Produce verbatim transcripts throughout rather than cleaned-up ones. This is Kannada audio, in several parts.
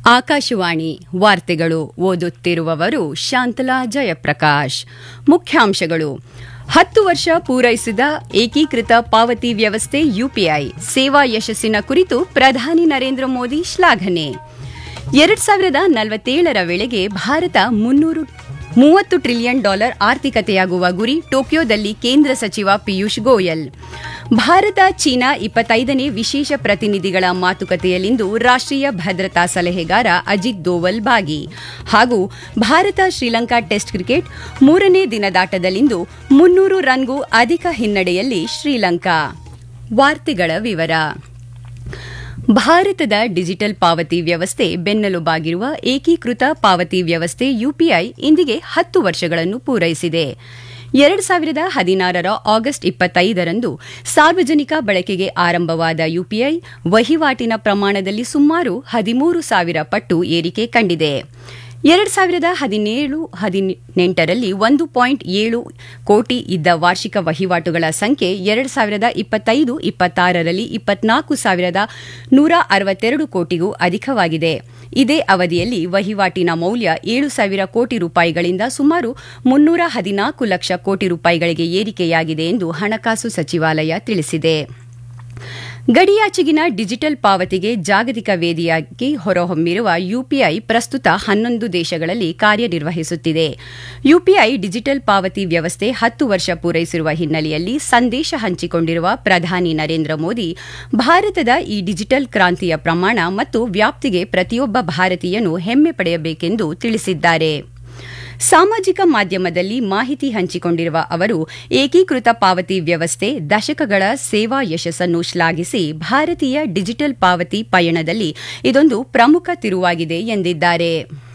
ಆಕಾಶವಾಣಿ ವಾರ್ತೆಗಳು ಓದುತ್ತಿರುವವರು ಶಾಂತಲಾ ಜಯಪ್ರಕಾಶ್. ಮುಖ್ಯಾಂಶಗಳು: ಹತ್ತು ವರ್ಷ ಪೂರೈಸಿದ ಏಕೀಕೃತ ಪಾವತಿ ವ್ಯವಸ್ಥೆ ಯುಪಿಐ ಸೇವಾ ಯಶಸ್ಸಿನ ಕುರಿತು ಪ್ರಧಾನಿ ನರೇಂದ್ರ ಮೋದಿ ಶ್ಲಾಘನೆ. ಎರಡ್ ಸಾವಿರದ ನಲವತ್ತೇಳರ ವೇಳೆಗೆ ಭಾರತ ಮುನ್ನೂರು ಮೂವತ್ತು ಟ್ರಿಲಿಯನ್ ಡಾಲರ್ ಆರ್ಥಿಕತೆಯಾಗುವ ಗುರಿ, ಟೋಕಿಯೋದಲ್ಲಿ ಕೇಂದ್ರ ಸಚಿವ ಪಿಯೂಷ್ ಗೋಯಲ್. ಭಾರತ ಚೀನಾ ಇಪ್ಪತ್ತೈದನೇ ವಿಶೇಷ ಪ್ರತಿನಿಧಿಗಳ ಮಾತುಕತೆಯಲ್ಲಿಂದು ರಾಷ್ಟ್ರೀಯ ಭದ್ರತಾ ಸಲಹೆಗಾರ ಅಜಿತ್ ದೋವಲ್ ಭಾಗಿ. ಹಾಗೂ ಭಾರತ ಶ್ರೀಲಂಕಾ ಟೆಸ್ಟ್ ಕ್ರಿಕೆಟ್ ಮೂರನೇ ದಿನದಾಟದಲ್ಲಿಂದು ಮುನ್ನೂರು ರನ್ಗೂ ಅಧಿಕ ಹಿನ್ನಡೆಯಲ್ಲಿ ಶ್ರೀಲಂಕಾ. ವಾರ್ತೆಗಳ ವಿವರ. ಭಾರತದ ಡಿಜಿಟಲ್ ಪಾವತಿ ವ್ಯವಸ್ಥೆ ಬೆನ್ನೆಲುಬಾಗಿರುವ ಏಕೀಕೃತ ಪಾವತಿ ವ್ಯವಸ್ಥೆ ಯುಪಿಐ ಇಂದಿಗೆ ಹತ್ತು ವರ್ಷಗಳನ್ನು ಪೂರೈಸಿದೆ. ಎರಡು ಸಾವಿರದ ಹದಿನಾರರ ಆಗಸ್ಟ್ ಇಪ್ಪತ್ತೈದರಂದು ಸಾರ್ವಜನಿಕ ಬಳಕೆಗೆ ಆರಂಭವಾದ ಯುಪಿಐ ವಹಿವಾಟಿನ ಪ್ರಮಾಣದಲ್ಲಿ ಸುಮಾರು ಹದಿಮೂರು ಸಾವಿರ ಪಟ್ಟು ಏರಿಕೆ ಕಂಡಿದೆ. ಎರಡು ಸಾವಿರದ ಹದಿನೇಳು ಹದಿನೆಂಟರಲ್ಲಿ ಒಂದು ಪಾಯಿಂಟ್ ಏಳು ಕೋಟಿ ಇದ್ದ ವಾರ್ಷಿಕ ವಹಿವಾಟುಗಳ ಸಂಖ್ಯೆ ಎರಡು ಸಾವಿರದ ಇಪ್ಪತ್ತೈದು ಇಪ್ಪತ್ತಾರರಲ್ಲಿ ಇಪ್ಪತ್ನಾಲ್ಕು ಸಾವಿರದ ನೂರ ಅರವತ್ತೆರಡು ಕೋಟಿಗೂ ಅಧಿಕವಾಗಿದೆ. ಇದೇ ಅವಧಿಯಲ್ಲಿ ವಹಿವಾಟಿನ ಮೌಲ್ಯ ಏಳು ಸಾವಿರ ಕೋಟಿ ರೂಪಾಯಿಗಳಿಂದ ಸುಮಾರು ಮುನ್ನೂರ ಹದಿನಾಲ್ಕು ಲಕ್ಷ ಕೋಟಿ ರೂಪಾಯಿಗಳಿಗೆ ಏರಿಕೆಯಾಗಿದೆ ಎಂದು ಹಣಕಾಸು ಸಚಿವಾಲಯ ತಿಳಿಸಿದೆ. ಗಡಿಯಾಚೆಗಿನ ಡಿಜಿಟಲ್ ಪಾವತಿಗೆ ಜಾಗತಿಕ ವೇದಿಯಾಗಿ ಹೊರಹೊಮ್ಮಿರುವ ಯುಪಿಐ ಪ್ರಸ್ತುತ ಹನ್ನೊಂದು ದೇಶಗಳಲ್ಲಿ ಕಾರ್ಯನಿರ್ವಹಿಸುತ್ತಿದೆ. ಯುಪಿಐ ಡಿಜಿಟಲ್ ಪಾವತಿ ವ್ಯವಸ್ಥೆ ಹತ್ತು ವರ್ಷ ಪೂರೈಸಿರುವ ಹಿನ್ನೆಲೆಯಲ್ಲಿ ಸಂದೇಶ ಹಂಚಿಕೊಂಡಿರುವ ಪ್ರಧಾನಿ ನರೇಂದ್ರ ಮೋದಿ, ಭಾರತದ ಈ ಡಿಜಿಟಲ್ ಕ್ರಾಂತಿಯ ಪ್ರಮಾಣ ಮತ್ತು ವ್ಯಾಪ್ತಿಗೆ ಪ್ರತಿಯೊಬ್ಬ ಭಾರತೀಯನೂ ಹೆಮ್ಮೆ ಪಡೆಯಬೇಕೆಂದು ತಿಳಿಸಿದ್ದಾರೆ. ಸಾಮಾಜಿಕ ಮಾಧ್ಯಮದಲ್ಲಿ ಮಾಹಿತಿ ಹಂಚಿಕೊಂಡಿರುವ ಅವರು, ಏಕೀಕೃತ ಪಾವತಿ ವ್ಯವಸ್ಥೆ ದಶಕಗಳ ಸೇವಾ ಯಶಸ್ಸನ್ನು ಶ್ಲಾಘಿಸಿ ಭಾರತೀಯ ಡಿಜಿಟಲ್ ಪಾವತಿ ಪಯಣದಲ್ಲಿ ಇದೊಂದು ಪ್ರಮುಖ ತಿರುವಾಗಿದೆ ಎಂದಿದ್ದಾರೆ.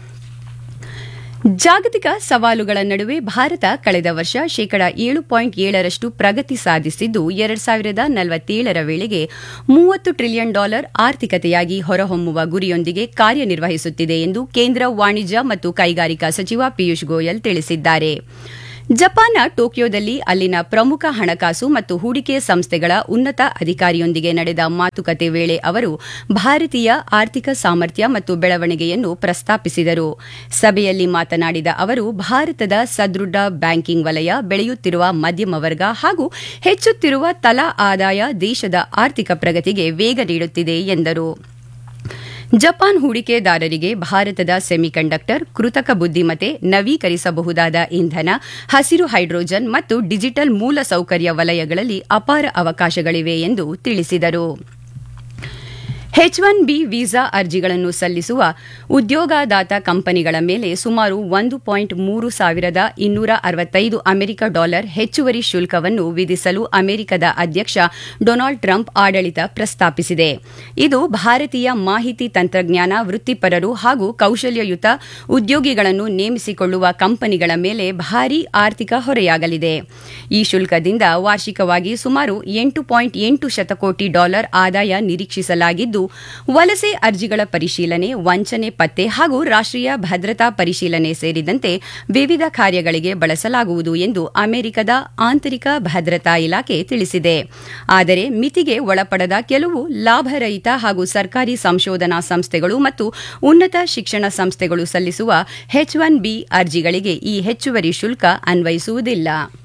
ಜಾಗತಿಕ ಸವಾಲುಗಳ ನಡುವೆ ಭಾರತ ಕಳೆದ ವರ್ಷ ಶೇಕಡಾ ಏಳು ಪಾಯಿಂಟ್ ಏಳರಷ್ಟು ಪ್ರಗತಿ ಸಾಧಿಸಿದ್ದು, ಎರಡು ಸಾವಿರದ ನಲವತ್ತೇಳರ ವೇಳೆಗೆ ಮೂವತ್ತು ಟ್ರಿಲಿಯನ್ ಡಾಲರ್ ಆರ್ಥಿಕತೆಯಾಗಿ ಹೊರಹೊಮ್ಮುವ ಗುರಿಯೊಂದಿಗೆ ಕಾರ್ಯನಿರ್ವಹಿಸುತ್ತಿದೆ ಎಂದು ಕೇಂದ್ರ ವಾಣಿಜ್ಯ ಮತ್ತು ಕೈಗಾರಿಕಾ ಸಚಿವ ಪಿಯೂಷ್ ಗೋಯಲ್ ತಿಳಿಸಿದ್ದಾರೆ. ಜಪಾನ್ನ ಟೋಕಿಯೋದಲ್ಲಿ ಅಲ್ಲಿನ ಪ್ರಮುಖ ಹಣಕಾಸು ಮತ್ತು ಹೂಡಿಕೆ ಸಂಸ್ಥೆಗಳ ಉನ್ನತ ಅಧಿಕಾರಿಯೊಂದಿಗೆ ನಡೆದ ಮಾತುಕತೆ ವೇಳೆ ಅವರು ಭಾರತೀಯ ಆರ್ಥಿಕ ಸಾಮರ್ಥ್ಯ ಮತ್ತು ಬೆಳವಣಿಗೆಯನ್ನು ಪ್ರಸ್ತಾಪಿಸಿದರು. ಸಭೆಯಲ್ಲಿ ಮಾತನಾಡಿದ ಅವರು, ಭಾರತದ ಸದೃಢ ಬ್ಯಾಂಕಿಂಗ್ ವಲಯ, ಬೆಳೆಯುತ್ತಿರುವ ಮಧ್ಯಮ ವರ್ಗ ಹಾಗೂ ಹೆಚ್ಚುತ್ತಿರುವ ತಲಾ ಆದಾಯ ದೇಶದ ಆರ್ಥಿಕ ಪ್ರಗತಿಗೆ ವೇಗ ನೀಡುತ್ತಿದೆ ಎಂದರು. ಜಪಾನ್ ಹೂಡಿಕೆದಾರರಿಗೆ ಭಾರತದ ಸೆಮಿಕಂಡಕ್ಟರ್, ಕೃತಕ ಬುದ್ದಿಮತ್ತೆ, ನವೀಕರಿಸಬಹುದಾದ ಇಂಧನ, ಹಸಿರು ಹೈಡ್ರೋಜನ್ ಮತ್ತು ಡಿಜಿಟಲ್ ಮೂಲಸೌಕರ್ಯ ವಲಯಗಳಲ್ಲಿ ಅಪಾರ ಅವಕಾಶಗಳಿವೆ ಎಂದು ತಿಳಿಸಿದರು. ಎಚ್ ಒನ್ ಬಿ ವೀಸಾ ಅರ್ಜಿಗಳನ್ನು ಸಲ್ಲಿಸುವ ಉದ್ಯೋಗದಾತ ಕಂಪನಿಗಳ ಮೇಲೆ ಸುಮಾರು ಒಂದು ಪಾಯಿಂಟ್ ಮೂರು ಸಾವಿರದ ಇನ್ನೂರ ಅರವತ್ತೈದು ಅಮೆರಿಕ ಡಾಲರ್ ಹೆಚ್ಚುವರಿ ಶುಲ್ಕವನ್ನು ವಿಧಿಸಲು ಅಮೆರಿಕದ ಅಧ್ಯಕ್ಷ ಡೊನಾಲ್ಡ್ ಟ್ರಂಪ್ ಆಡಳಿತ ಪ್ರಸ್ತಾಪಿಸಿದೆ. ಇದು ಭಾರತೀಯ ಮಾಹಿತಿ ತಂತ್ರಜ್ಞಾನ ವೃತ್ತಿಪರರು ಹಾಗೂ ಕೌಶಲ್ಯಯುತ ಉದ್ಯೋಗಿಗಳನ್ನು ನೇಮಿಸಿಕೊಳ್ಳುವ ಕಂಪನಿಗಳ ಮೇಲೆ ಭಾರೀ ಆರ್ಥಿಕ ಹೊರೆಯಾಗಲಿದೆ. ಈ ಶುಲ್ಕದಿಂದ ವಾರ್ಷಿಕವಾಗಿ ಸುಮಾರು ಎಂಟು ಪಾಯಿಂಟ್ ಎಂಟು ಶತಕೋಟಿ ಡಾಲರ್ ಆದಾಯ ನಿರೀಕ್ಷಿಸಲಾಗಿದ್ದು, ವಲಸೆ ಅರ್ಜಿಗಳ ಪರಿಶೀಲನೆ, ವಂಚನೆ ಪತ್ತೆ ಹಾಗೂ ರಾಷ್ಟ್ರೀಯ ಭದ್ರತಾ ಪರಿಶೀಲನೆ ಸೇರಿದಂತೆ ವಿವಿಧ ಕಾರ್ಯಗಳಿಗೆ ಬಳಸಲಾಗುವುದು ಎಂದು ಅಮೆರಿಕದ ಆಂತರಿಕ ಭದ್ರತಾ ಇಲಾಖೆ ತಿಳಿಸಿದೆ. ಆದರೆ ಮಿತಿಗೆ ಒಳಪಡದ ಕೆಲವು ಲಾಭರಹಿತ ಹಾಗೂ ಸರ್ಕಾರಿ ಸಂಶೋಧನಾ ಸಂಸ್ಥೆಗಳು ಮತ್ತು ಉನ್ನತ ಶಿಕ್ಷಣ ಸಂಸ್ಥೆಗಳು ಸಲ್ಲಿಸುವ ಎಚ್ ಒನ್ ಬಿ ಅರ್ಜಿಗಳಿಗೆ ಈ ಹೆಚ್ಚುವರಿ ಶುಲ್ಕ ಅನ್ವಯಿಸುವುದಿಲ್ಲ.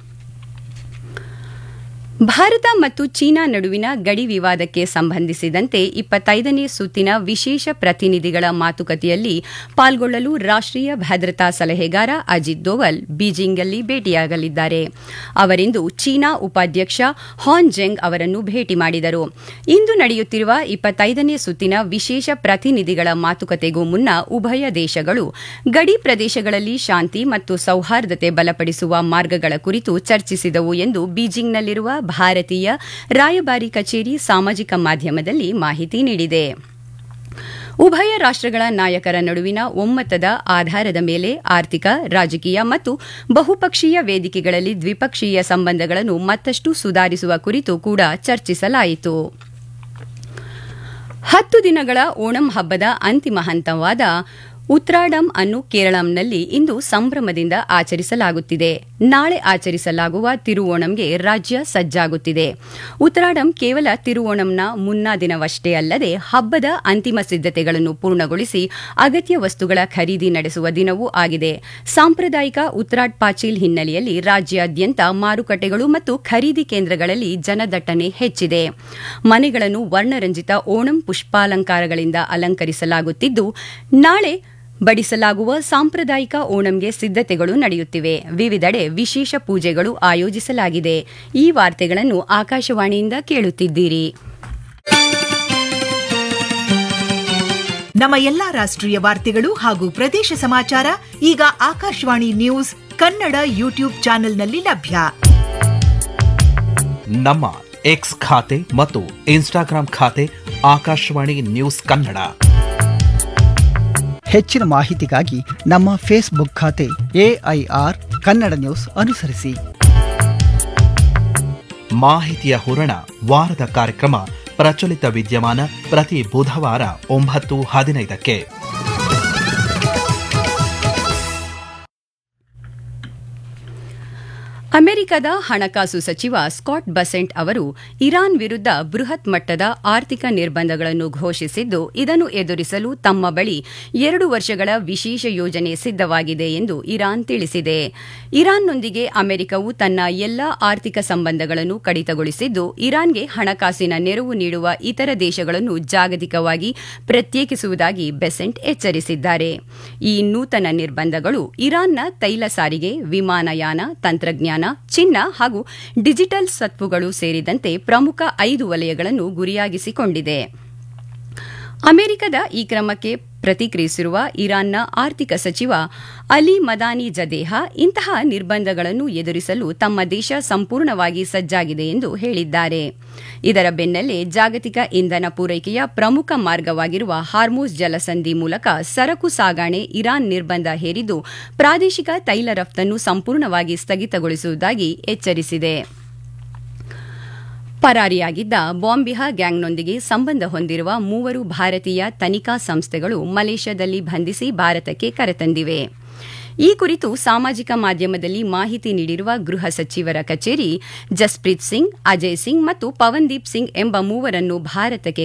ಭಾರತ ಮತ್ತು ಚೀನಾ ನಡುವಿನ ಗಡಿ ವಿವಾದಕ್ಕೆ ಸಂಬಂಧಿಸಿದಂತೆ ಇಪ್ಪತ್ತೈದನೇ ಸುತ್ತಿನ ವಿಶೇಷ ಪ್ರತಿನಿಧಿಗಳ ಮಾತುಕತೆಯಲ್ಲಿ ಪಾಲ್ಗೊಳ್ಳಲು ರಾಷ್ಟ್ರೀಯ ಭದ್ರತಾ ಸಲಹೆಗಾರ ಅಜಿತ್ ದೋವಲ್ ಬೀಜಿಂಗ್ನಲ್ಲಿ ಭೇಟಿಯಾಗಲಿದ್ದಾರೆ. ಅವರಿಂದು ಚೀನಾ ಉಪಾಧ್ಯಕ್ಷ ಹಾನ್ ಜೆಂಗ್ ಅವರನ್ನು ಭೇಟಿ ಮಾಡಿದರು. ಇಂದು ನಡೆಯುತ್ತಿರುವ ಇಪ್ಪತ್ತೈದನೇ ಸುತ್ತಿನ ವಿಶೇಷ ಪ್ರತಿನಿಧಿಗಳ ಮಾತುಕತೆಗೂ ಮುನ್ನ ಉಭಯ ದೇಶಗಳು ಗಡಿ ಪ್ರದೇಶಗಳಲ್ಲಿ ಶಾಂತಿ ಮತ್ತು ಸೌಹಾರ್ದತೆ ಬಲಪಡಿಸುವ ಮಾರ್ಗಗಳ ಕುರಿತು ಚರ್ಚಿಸಿದವು ಎಂದು ಬೀಜಿಂಗ್ನಲ್ಲಿರುವ ಭಾರತೀಯ ರಾಯಭಾರಿ ಕಚೇರಿ ಸಾಮಾಜಿಕ ಮಾಧ್ಯಮದಲ್ಲಿ ಮಾಹಿತಿ ನೀಡಿದೆ. ಉಭಯ ರಾಷ್ಟ್ರಗಳ ನಾಯಕರ ನಡುವಿನ ಒಮ್ಮತದ ಆಧಾರದ ಮೇಲೆ ಆರ್ಥಿಕ, ರಾಜಕೀಯ ಮತ್ತು ಬಹುಪಕ್ಷೀಯ ವೇದಿಕೆಗಳಲ್ಲಿ ದ್ವಿಪಕ್ಷೀಯ ಸಂಬಂಧಗಳನ್ನು ಮತ್ತಷ್ಟು ಸುಧಾರಿಸುವ ಕುರಿತು ಕೂಡ ಚರ್ಚಿಸಲಾಯಿತು. ಹತ್ತು ದಿನಗಳ ಓಣಂ ಹಬ್ಬದ ಅಂತಿಮ ಹಂತವಾದ ಉತ್ರಾಡಂ ಅನ್ನು ಕೇರಳಂನಲ್ಲಿ ಇಂದು ಸಂಭ್ರಮದಿಂದ ಆಚರಿಸಲಾಗುತ್ತಿದೆ. ನಾಳೆ ಆಚರಿಸಲಾಗುವ ತಿರುವೋಣಂಗೆ ರಾಜ್ಯ ಸಜ್ಜಾಗುತ್ತಿದೆ. ಉತ್ರಾಡಂ ಕೇವಲ ತಿರುವೋಣಂನ ಮುನ್ನಾ ದಿನವಷ್ಟೇ ಅಲ್ಲದೆ ಹಬ್ಬದ ಅಂತಿಮ ಸಿದ್ಧತೆಗಳನ್ನು ಪೂರ್ಣಗೊಳಿಸಿ ಅಗತ್ಯ ವಸ್ತುಗಳ ಖರೀದಿ ನಡೆಸುವ ದಿನವೂ ಆಗಿದೆ. ಸಾಂಪ್ರದಾಯಿಕ ಉತ್ರಾಡ್ ಪಾಚೀಲ್ ಹಿನ್ನೆಲೆಯಲ್ಲಿ ರಾಜ್ಯಾದ್ಯಂತ ಮಾರುಕಟ್ಟೆಗಳು ಮತ್ತು ಖರೀದಿ ಕೇಂದ್ರಗಳಲ್ಲಿ ಜನದಟ್ಟಣೆ ಹೆಚ್ಚಿದೆ. ಮನೆಗಳನ್ನು ವರ್ಣರಂಜಿತ ಓಣಂ ಪುಷ್ಪಾಲಂಕಾರಗಳಿಂದ ಅಲಂಕರಿಸಲಾಗುತ್ತಿದ್ದು, ನಾಳೆ ಬಡಿಸಲಾಗುವ ಸಾಂಪ್ರದಾಯಿಕ ಓಣಂಗೆ ಸಿದ್ಧತೆಗಳು ನಡೆಯುತ್ತಿವೆ. ವಿವಿಧೆಡೆ ವಿಶೇಷ ಪೂಜೆಗಳು ಆಯೋಜಿಸಲಾಗಿದೆ. ಈ ವಾರ್ತೆಗಳನ್ನು ಆಕಾಶವಾಣಿಯಿಂದ ಕೇಳುತ್ತಿದ್ದೀರಿ. ನಮ್ಮ ಎಲ್ಲಾ ರಾಷ್ಟ್ರೀಯ ವಾರ್ತೆಗಳು ಹಾಗೂ ಪ್ರದೇಶ ಸಮಾಚಾರ ಈಗ ಆಕಾಶವಾಣಿ ನ್ಯೂಸ್ ಕನ್ನಡ ಯೂಟ್ಯೂಬ್ ಚಾನೆಲ್ನಲ್ಲಿ ಲಭ್ಯ. ನಮ್ಮ ಎಕ್ಸ್ ಖಾತೆ ಮತ್ತು ಇನ್ಸ್ಟಾಗ್ರಾಂ ಖಾತೆ ಆಕಾಶವಾಣಿ ನ್ಯೂಸ್ ಕನ್ನಡ. ಹೆಚ್ಚಿನ ಮಾಹಿತಿಗಾಗಿ ನಮ್ಮ ಫೇಸ್ಬುಕ್ ಖಾತೆ ಎಐಆರ್ ಕನ್ನಡ ನ್ಯೂಸ್ ಅನುಸರಿಸಿ. ಮಾಹಿತಿಯ ಹೂರಣ ವಾರದ ಕಾರ್ಯಕ್ರಮ ಪ್ರಚಲಿತ ವಿದ್ಯಮಾನ ಪ್ರತಿ ಬುಧವಾರ ಒಂಬತ್ತು ಹದಿನೈದಕ್ಕೆ. ಅಮೆರಿಕದ ಹಣಕಾಸು ಸಚಿವ ಸ್ಕಾಟ್ ಬಸೆಂಟ್ ಅವರು ಇರಾನ್ ವಿರುದ್ಧ ಬೃಹತ್ ಮಟ್ಟದ ಆರ್ಥಿಕ ನಿರ್ಬಂಧಗಳನ್ನು ಘೋಷಿಸಿದ್ದು, ಇದನ್ನು ಎದುರಿಸಲು ತಮ್ಮ ಬಳಿ ಎರಡು ವರ್ಷಗಳ ವಿಶೇಷ ಯೋಜನೆ ಸಿದ್ಧವಾಗಿದೆ ಎಂದು ಇರಾನ್ ತಿಳಿಸಿದೆ. ಇರಾನ್ನೊಂದಿಗೆ ಅಮೆರಿಕವು ತನ್ನ ಎಲ್ಲಾ ಆರ್ಥಿಕ ಸಂಬಂಧಗಳನ್ನು ಕಡಿತಗೊಳಿಸಿದ್ದು, ಇರಾನ್ಗೆ ಹಣಕಾಸಿನ ನೆರವು ನೀಡುವ ಇತರ ದೇಶಗಳನ್ನು ಜಾಗತಿಕವಾಗಿ ಪ್ರತ್ಯೇಕಿಸುವುದಾಗಿ ಬೆಸೆಂಟ್ ಎಚ್ಚರಿಸಿದ್ದಾರೆ. ಈ ನೂತನ ನಿರ್ಬಂಧಗಳು ಇರಾನ್ನ ತೈಲ ಸಾರಿಗೆ, ವಿಮಾನಯಾನ, ತಂತ್ರಜ್ಞಾನ, ಚಿನ್ನ ಹಾಗೂ ಡಿಜಿಟಲ್ ಸತ್ವುಗಳು ಸೇರಿದಂತೆ ಪ್ರಮುಖ ಐದು ವಲಯಗಳನ್ನು ಗುರಿಯಾಗಿಸಿಕೊಂಡಿದೆ. ಅಮೆರಿಕದ ಈ ಕ್ರಮಕ್ಕೆ ಪ್ರತಿಕ್ರಿಯಿಸಿರುವ ಇರಾನ್ನ ಆರ್ಥಿಕ ಸಚಿವ ಅಲಿ ಮದಾನಿ ಜದೇಹ, ಇಂತಹ ನಿರ್ಬಂಧಗಳನ್ನು ಎದುರಿಸಲು ತಮ್ಮ ದೇಶ ಸಂಪೂರ್ಣವಾಗಿ ಸಜ್ಜಾಗಿದೆ ಎಂದು ಹೇಳಿದ್ದಾರೆ. ಇದರ ಬೆನ್ನಲ್ಲೇ ಜಾಗತಿಕ ಇಂಧನ ಪೂರೈಕೆಯ ಪ್ರಮುಖ ಮಾರ್ಗವಾಗಿರುವ ಹಾರ್ಮುಜ್ ಜಲಸಂಧಿ ಮೂಲಕ ಸರಕು ಸಾಗಣೆ ಇರಾನ್ ನಿರ್ಬಂಧ ಹೇರಿದ್ದು, ಪ್ರಾದೇಶಿಕ ತೈಲ ರಫ್ತನ್ನು ಸಂಪೂರ್ಣವಾಗಿ ಸ್ಥಗಿತಗೊಳಿಸುವುದಾಗಿ ಎಚ್ಚರಿಸಿದೆ. ಪರಾರಿಯಾಗಿದ್ದ ಬಾಂಬಿಹಾ ಗ್ಯಾಂಗ್ನೊಂದಿಗೆ ಸಂಬಂಧ ಹೊಂದಿರುವ ಮೂವರು ಭಾರತೀಯ ತನಿಖಾ ಸಂಸ್ಥೆಗಳು ಮಲೇಷ್ಯಾದಲ್ಲಿ ಬಂಧಿಸಿ ಭಾರತಕ್ಕೆ ಕರೆತಂದಿವೆ. ಈ ಕುರಿತು ಸಾಮಾಜಿಕ ಮಾಧ್ಯಮದಲ್ಲಿ ಮಾಹಿತಿ ನೀಡಿರುವ ಗೃಹ ಸಚಿವರ ಕಚೇರಿ, ಜಸ್ಪ್ರೀತ್ ಸಿಂಗ್, ಅಜಯ್ ಸಿಂಗ್ ಮತ್ತು ಪವನ್ದೀಪ್ ಸಿಂಗ್ ಎಂಬ ಮೂವರನ್ನು ಭಾರತಕ್ಕೆ